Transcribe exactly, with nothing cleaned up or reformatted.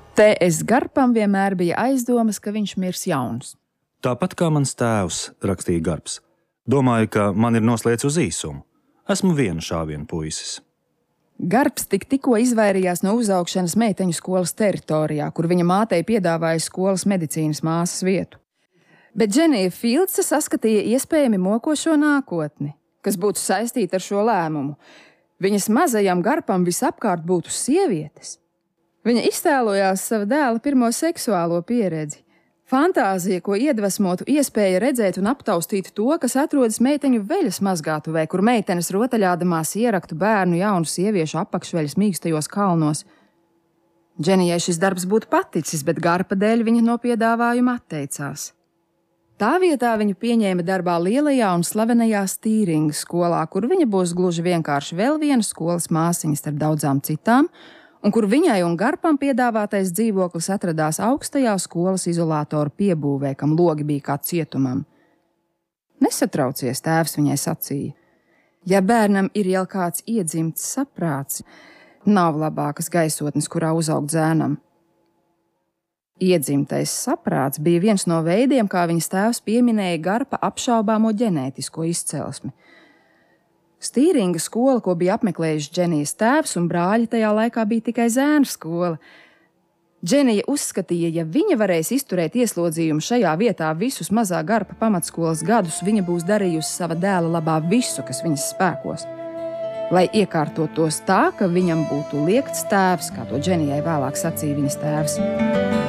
T S Garpam vienmēr bija aizdomas, ka viņš mirs jauns. Tāpat kā mans tēvs, rakstīja Garbs. Domāju, ka man ir noslēdz uz īsumu. Esmu viena šāviena puisis. Garbs tik tikko izvairījās no uzaugšanas meiteņu skolas teritorijā, kur viņa mātei piedāvāja skolas medicīnas māsas vietu. Bet Dženija Fīldse saskatīja iespējami mokošo nākotni, kas būtu saistīta ar šo lēmumu. Viņas mazajam Garpam visapkārt būtu sievietes. Viņa iztēlojās sava dēla pirmo seksuālo pieredzi. Fantāzija, ko iedvesmotu iespēja redzēt un aptaustīt to, kas atrodas meiteņu veļas mazgātuvē, kur meitenes rotaļādamās ieraktu bērnu jaunu sieviešu apakšveļas mīkstajos kalnos. Dženijai šis darbs būtu paticis, bet Garpa dēļ viņa no piedāvājuma atteicās. Tā vietā viņu pieņēma darbā lielajā un slavenajā Stīringa skolā, kur viņa būs gluži vienkārši vēl viena skolas māsiņa starp daudzām citām, un kur viņai un Garpam piedāvātais dzīvoklis atradās augstajā skolas izolātoru piebūvē, kam logi bija kā cietumam. Nesatraucies, tēvs viņai sacīja. Ja bērnam ir jau kāds iedzimts saprāts, nav labākas gaisotnes, kurā uzaugt zēnam. Iedzimtais saprāts bija viens no veidiem, kā viņas tēvs pieminēja Garpa apšaubāmo ģenētisko izcelsmi. Stīringa skola, ko bija apmeklējuši Dženijas tēvs un brāļi, tajā laikā bija tikai zēnu skola. Dženija uzskatīja, ja viņa varēs izturēt ieslodzījumu šajā vietā visus mazā Garpa pamatskolas gadus, viņa būs darījusi sava dēla labā visu, kas viņas spēkos. Lai iekārtotos tā, ka viņam būtu liekts tēvs, kā to Dženijai vēlāk sacīja viņas tēvs.